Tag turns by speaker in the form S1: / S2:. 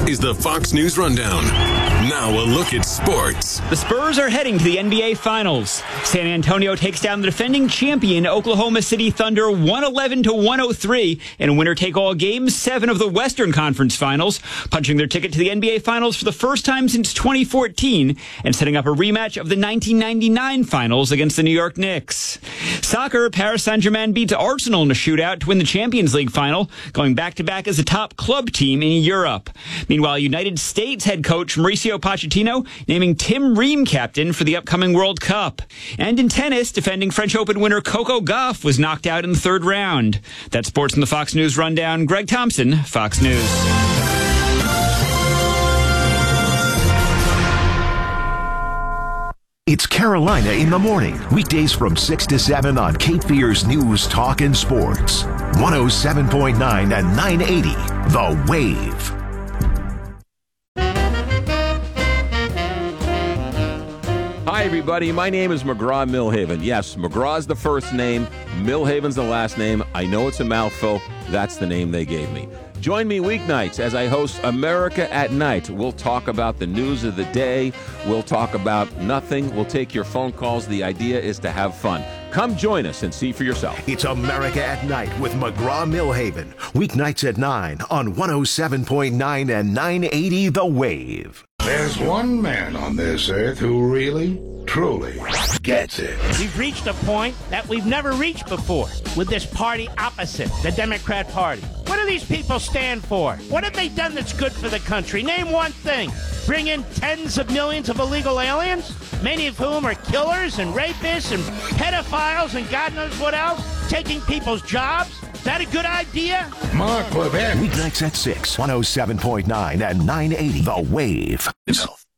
S1: is the Fox News Rundown. Now a look at sports.
S2: The Spurs are heading to the NBA Finals. San Antonio takes down the defending champion Oklahoma City Thunder 111-103 in a winner-take-all Game 7 of the Western Conference Finals, punching their ticket to the NBA Finals for the first time since 2014 and setting up a rematch of the 1999 Finals against the New York Knicks. Soccer, Paris Saint-Germain beats Arsenal in a shootout to win the Champions League final, going back-to-back as a top club team in Europe. Meanwhile, United States head coach Mauricio Pochettino naming Tim Ream captain for the upcoming World Cup. And in tennis, defending French Open winner Coco Gauff was knocked out in the third round. That's sports in the Fox News Rundown. Greg Thompson, Fox News.
S3: It's Carolina in the Morning, weekdays from 6 to 7 on Cape Fear's News, Talk, and Sports. 107.9 and 980, The Wave.
S4: Hi, everybody. My name is McGraw Millhaven. Yes, McGraw's the first name. Millhaven's the last name. I know it's a mouthful. That's the name they gave me. Join me weeknights as I host America at Night. We'll talk about the news of the day. We'll talk about nothing. We'll take your phone calls. The idea is to have fun. Come join us and see for yourself.
S3: It's America at Night with McGraw Millhaven. Weeknights at 9 on 107.9 and 980 The Wave.
S5: There's one man on this earth who really, truly gets it.
S6: We've reached a point that we've never reached before with this party opposite, the Democrat Party. What do these people stand for? What have they done that's good for the country? Name one thing. Bring in tens of millions of illegal aliens, many of whom are killers and rapists and pedophiles and God knows what else, taking people's jobs? Is that a good idea?
S5: Mark Levin.
S3: Weeknights at 6, 107.9 and 980 The Wave.